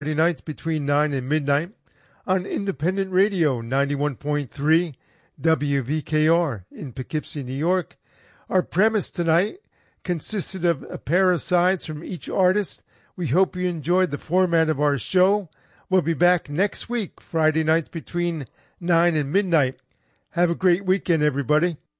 Friday nights between 9 and midnight on Independent Radio 91.3 WVKR in Poughkeepsie, New York. Our premise tonight consisted of a pair of sides from each artist. We hope you enjoyed the format of our show. We'll be back next week, Friday nights between 9 and midnight. Have a great weekend, everybody.